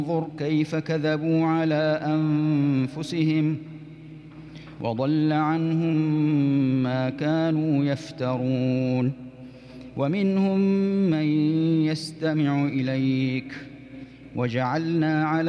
انظر كيف كذبوا على أنفسهم وضل عنهم ما كانوا يفترون. ومنهم من يستمع إليك وجعلنا على